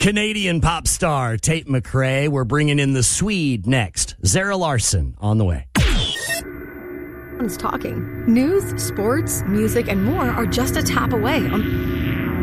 Canadian pop star Tate McRae. We're bringing in the Swede next. Zara Larsson on the way. Everyone's talking. News, sports, music, and more are just a tap away on